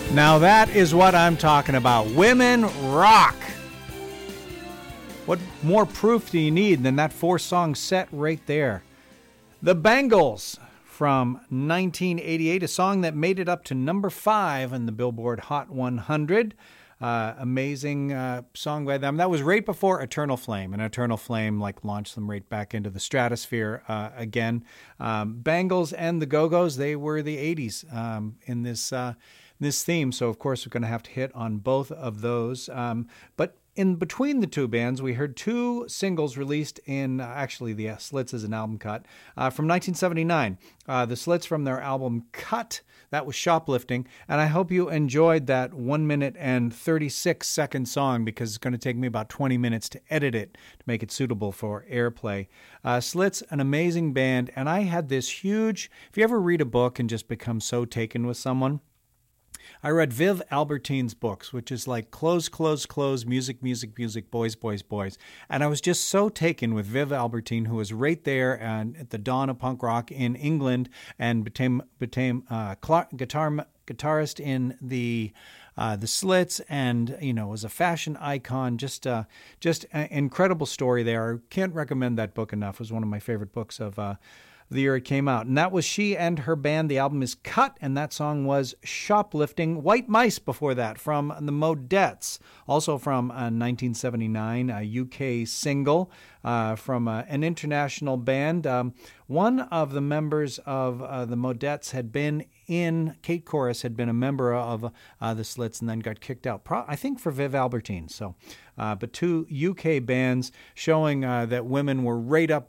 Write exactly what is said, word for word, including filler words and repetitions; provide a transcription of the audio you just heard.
Now that is what I'm talking about. Women rock. What more proof do you need than that four-song set right there? The Bangles from nineteen eighty-eight, a song that made it up to number five on the Billboard Hot one hundred. Uh, amazing uh, song by them. That was right before Eternal Flame, and Eternal Flame like launched them right back into the stratosphere uh, again. Um, Bangles and the Go-Go's, they were the eighties um, in this uh, this theme, so of course we're going to have to hit on both of those. Um, but in between the two bands, we heard two singles released in, uh, actually the uh, Slits is an album cut, uh, from nineteen seventy-nine. Uh, the Slits from their album Cut, that was Shoplifting, and I hope you enjoyed that one minute and thirty-six second song because it's going to take me about twenty minutes to edit it to make it suitable for airplay. Uh, Slits, an amazing band, and I had this huge, if you ever read a book and just become so taken with someone, I read Viv Albertine's books, which is like close, close, close, music, music, music, boys, boys, boys. And I was just so taken with Viv Albertine, who was right there and at the dawn of punk rock in England and became became uh, guitar guitarist in the uh, the Slits, and you know was a fashion icon. Just uh, just an incredible story there. Can't recommend that book enough. It was one of my favorite books of. Uh, the year it came out. And that was she and her band. The album is Cut, and that song was Shoplifting. White Mice before that from the Modettes, also from uh, nineteen seventy-nine, a U K single uh, from uh, an international band. Um, one of the members of uh, the Modettes had been in, Kate Korris had been a member of uh, the Slits and then got kicked out, Pro- I think for Viv Albertine. So, uh, but two U K bands showing uh, that women were right up